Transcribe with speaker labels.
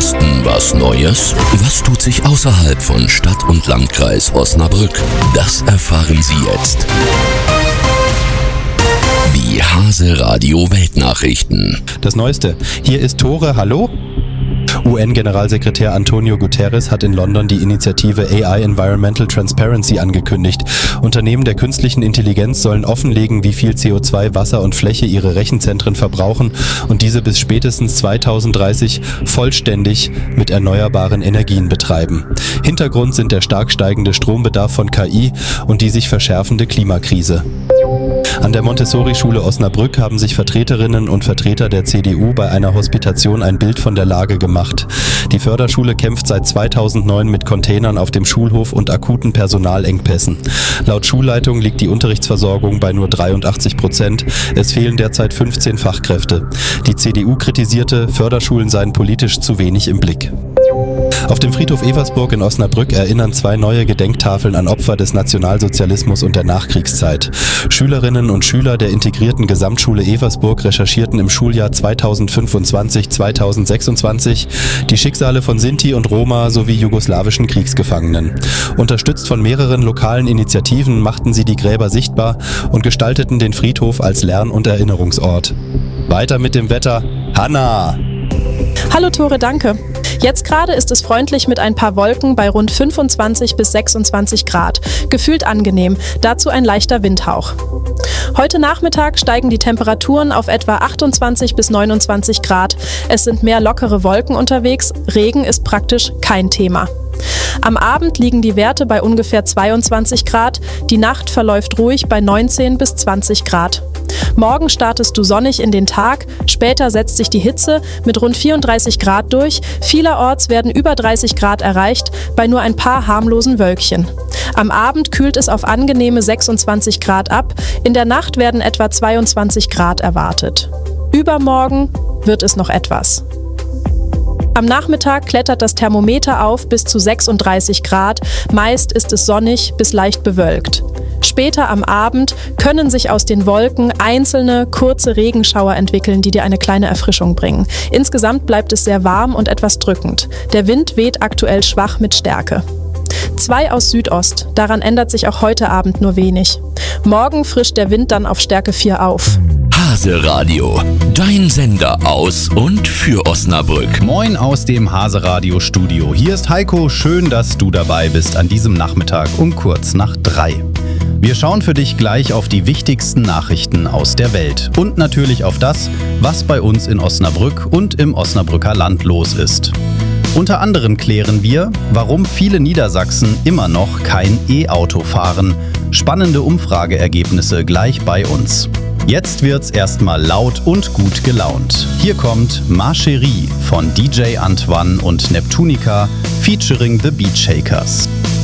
Speaker 1: Osten was Neues? Was tut sich außerhalb von Stadt und Landkreis Osnabrück? Das erfahren Sie jetzt. Die Hase Radio Weltnachrichten.
Speaker 2: Das Neueste. Hier ist Tore, hallo? UN-Generalsekretär Antonio Guterres hat in London die Initiative AI Environmental Transparency angekündigt. Unternehmen der künstlichen Intelligenz sollen offenlegen, wie viel CO2, Wasser und Fläche ihre Rechenzentren verbrauchen und diese bis spätestens 2030 vollständig mit erneuerbaren Energien betreiben. Hintergrund sind der stark steigende Strombedarf von KI und die sich verschärfende Klimakrise. An der Montessori-Schule Osnabrück haben sich Vertreterinnen und Vertreter der CDU bei einer Hospitation ein Bild von der Lage gemacht. Die Förderschule kämpft seit 2009 mit Containern auf dem Schulhof und akuten Personalengpässen. Laut Schulleitung liegt die Unterrichtsversorgung bei nur 83%. Es fehlen derzeit 15 Fachkräfte. Die CDU kritisierte, Förderschulen seien politisch zu wenig im Blick. Auf dem Friedhof Eversburg in Osnabrück erinnern 2 neue Gedenktafeln an Opfer des Nationalsozialismus und der Nachkriegszeit. Schülerinnen und Schüler der integrierten Gesamtschule Eversburg recherchierten im Schuljahr 2025/2026 die Schicksale von Sinti und Roma sowie jugoslawischen Kriegsgefangenen. Unterstützt von mehreren lokalen Initiativen machten sie die Gräber sichtbar und gestalteten den Friedhof als Lern- und Erinnerungsort. Weiter mit dem Wetter. Hanna!
Speaker 3: Hallo Tore, danke. Jetzt gerade ist es freundlich mit ein paar Wolken bei rund 25 bis 26 Grad. Gefühlt angenehm, dazu ein leichter Windhauch. Heute Nachmittag steigen die Temperaturen auf etwa 28 bis 29 Grad. Es sind mehr lockere Wolken unterwegs, Regen ist praktisch kein Thema. Am Abend liegen die Werte bei ungefähr 22 Grad, die Nacht verläuft ruhig bei 19 bis 20 Grad. Morgen startest du sonnig in den Tag, später setzt sich die Hitze mit rund 34 Grad durch, vielerorts werden über 30 Grad erreicht, bei nur ein paar harmlosen Wölkchen. Am Abend kühlt es auf angenehme 26 Grad ab, in der Nacht werden etwa 22 Grad erwartet. Übermorgen wird es noch etwas. Am Nachmittag klettert das Thermometer auf bis zu 36 Grad, meist ist es sonnig bis leicht bewölkt. Später am Abend können sich aus den Wolken einzelne, kurze Regenschauer entwickeln, die dir eine kleine Erfrischung bringen. Insgesamt bleibt es sehr warm und etwas drückend. Der Wind weht aktuell schwach mit Stärke. 2 aus Südost, daran ändert sich auch heute Abend nur wenig. Morgen frischt der Wind dann auf Stärke 4 auf.
Speaker 1: Hase Radio, dein Sender aus und für Osnabrück.
Speaker 4: Moin aus dem Hase Radio Studio. Hier ist Heiko, schön, dass du dabei bist an diesem Nachmittag um kurz nach 3. Wir schauen für dich gleich auf die wichtigsten Nachrichten aus der Welt und natürlich auf das, was bei uns in Osnabrück und im Osnabrücker Land los ist. Unter anderem klären wir, warum viele Niedersachsen immer noch kein E-Auto fahren. Spannende Umfrageergebnisse gleich bei uns. Jetzt wird's erstmal laut und gut gelaunt. Hier kommt Ma Chérie von DJ Antoine und Neptunica featuring The Beat Shakers.